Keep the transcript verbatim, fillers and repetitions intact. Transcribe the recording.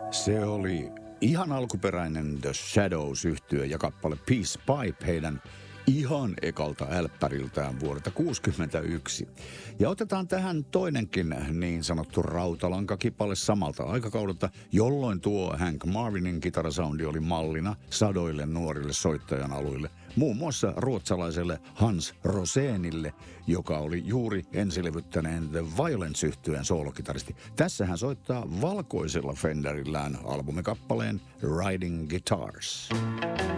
Se oli ihan alkuperäinen The Shadows-yhtye ja kappale Peace Pipe heidän ihan ekalta älppäriltään vuodelta kuusikymmentäyksi. Ja otetaan tähän toinenkin niin sanottu rautalankakipale samalta aikakaudelta, jolloin tuo Hank Marvinin kitarasoundi oli mallina sadoille nuorille soittajan aluille. Muun muassa ruotsalaiselle Hans Rosénille, joka oli juuri ensilevyttäneen The Violence-yhtyeen soolokitaristi. Tässä hän soittaa valkoisella Fenderillään albumikappaleen Riding Guitars.